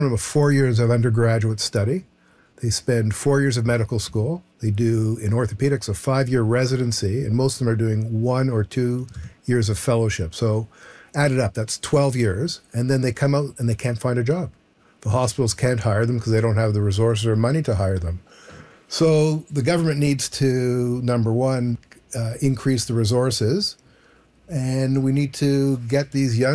4 years of undergraduate study. They spend 4 years of medical school. They do, in orthopedics, a 5-year residency, and most of them are doing 1 or 2 years of fellowship. So added up, that's 12 years. And then they come out and they can't find a job. The hospitals can't hire them because they don't have the resources or money to hire them. So the government needs to, number one, increase the resources. And we need to get these young